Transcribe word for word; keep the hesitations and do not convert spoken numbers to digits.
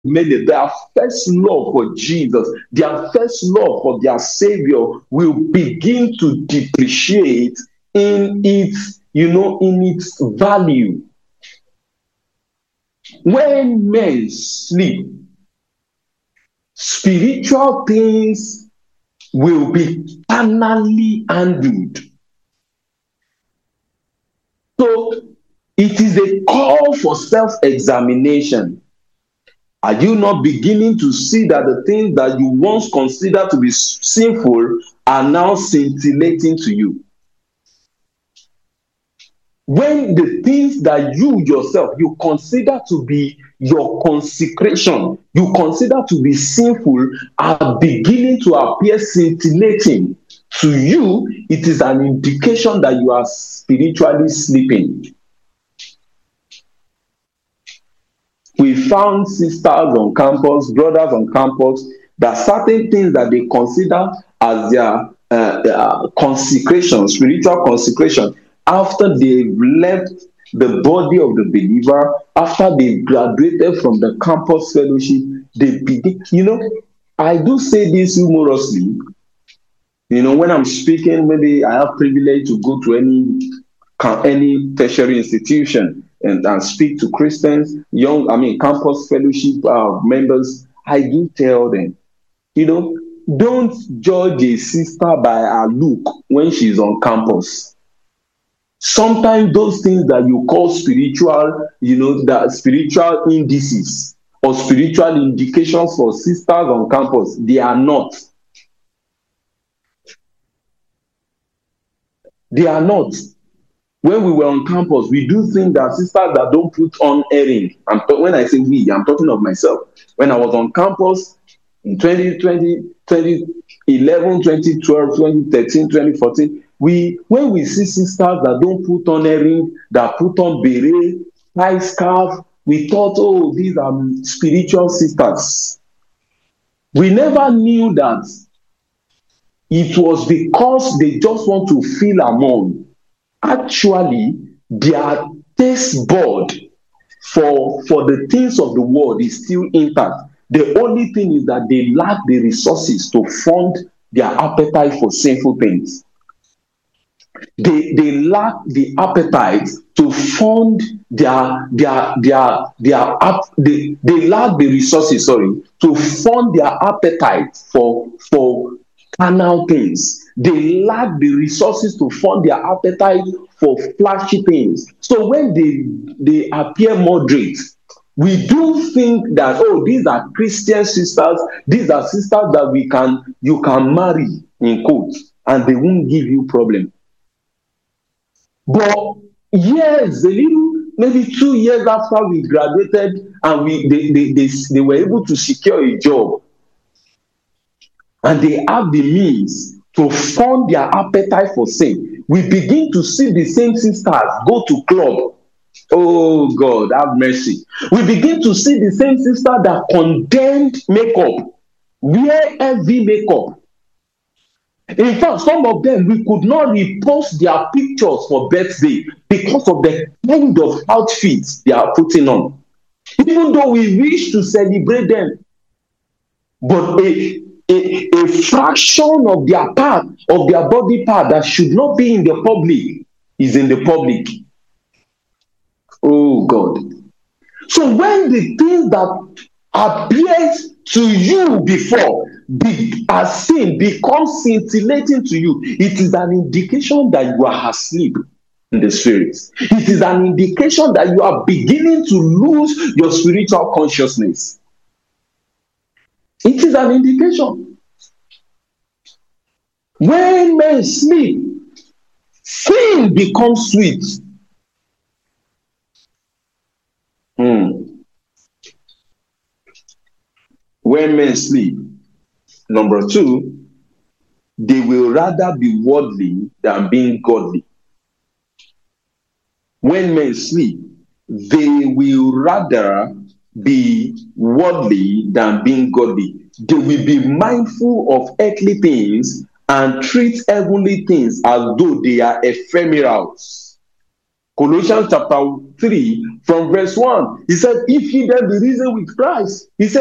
many, their first love for Jesus, their first love for their Savior will begin to depreciate in its, you know, in its value. When men sleep, spiritual things will be carnally handled. So it is a call for self-examination. Are you not beginning to see that the things that you once considered to be sinful are now scintillating to you? When the things that you yourself, you consider to be your consecration, you consider to be sinful, are beginning to appear scintillating to you, it is an indication that you are spiritually sleeping. We found sisters on campus, brothers on campus, that certain things that they consider as their uh, uh, consecration, spiritual consecration, after they've left the body of the believer, after they graduated from the campus fellowship, they begin, you know, I do say this humorously. You know, when I'm speaking, maybe I have privilege to go to any any tertiary institution and, and speak to Christians, young, I mean, campus fellowship uh, members. I do tell them, you know, don't judge a sister by her look when she's on campus. Sometimes those things that you call spiritual, you know, that spiritual indices or spiritual indications for sisters on campus, they are not. They are not. When we were on campus, we do think that sisters that don't put on earring, I'm th- when I say we, I'm talking of myself. When I was on campus in twenty twenty, twenty eleven, twenty twelve, twenty thirteen, twenty fourteen, we when we see sisters that don't put on earring, that put on beret, tie scarf, we thought, oh, these are spiritual sisters. We never knew that it was because they just want to feel among. Actually, their taste bud for, for the things of the world is still intact. The only thing is that they lack the resources to fund their appetite for sinful things. They, they lack the appetite to fund their their their their they, they lack the resources, sorry, to fund their appetite for for carnal things. They lack the resources to fund their appetite for flashy things. So when they, they appear moderate, we do think that, oh, these are Christian sisters, these are sisters that we can you can marry, in quotes, and they won't give you problem. But years, a little, maybe two years after we graduated and we they, they, they, they were able to secure a job, and they have the means to fund their appetite for sin, we begin to see the same sisters go to club. Oh God, have mercy. We begin to see the same sister that condemned makeup, wear heavy makeup. In fact, some of them, we could not repost their pictures for birthday because of the kind of outfits they are putting on. Even though we wish to celebrate them, but a A, a fraction of their part, of their body part that should not be in the public is in the public. Oh God. So when the things that appears to you before be, as sin becomes scintillating to you, it is an indication that you are asleep in the spirit. It is an indication that you are beginning to lose your spiritual consciousness. It is an indication. When men sleep, sin becomes sweet. Hmm. When men sleep, number two, they will rather be worldly than being godly. When men sleep, they will rather be worldly than being godly. They will be mindful of earthly things and treat heavenly things as though they are ephemerals. Colossians chapter three from verse one. He said, if ye then be risen with Christ, he said,